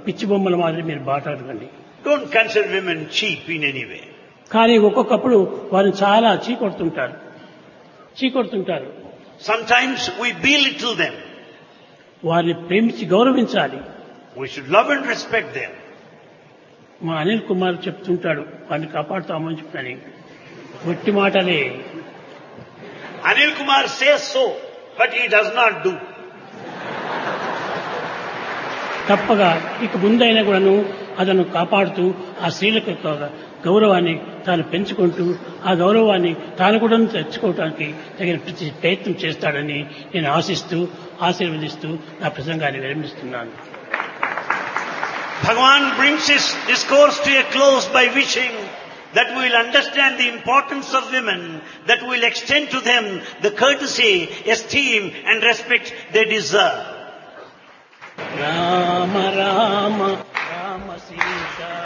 పిచ్చి బొమ్మల మాదిరి మీరు మాట్లాడకండి. Don't consider women cheap in any way. కానీ ఒక్కొక్కప్పుడు వారిని చాలా చీకొడుతుంటారు. Sometimes we belittle them. వారిని ప్రేమించి గౌరవించాలి. We should love and respect them. మా అనిల్ కుమార్ చెప్తుంటాడు, వారిని కాపాడుతామని చెప్పని. గట్టి మాటలే. Anil Kumar says so, but he does not do. తప్పగా ఇక ముందైనా కూడాను అతను కాపాడుతూ ఆ స్త్రీలకు గౌరవాన్ని తాను పెంచుకుంటూ ఆ గౌరవాన్ని తాను కూడా తెచ్చుకోవడానికి తగిన ప్రయత్నం చేస్తాడని నేను ఆశీర్వదిస్తూ నా ప్రసంగాన్ని విరమిస్తున్నాను. Bhagavan brings his discourse to a close by wishing that we will understand the importance of women, that we will extend to them the courtesy, esteem and respect they deserve. Rama Rama Rama Sita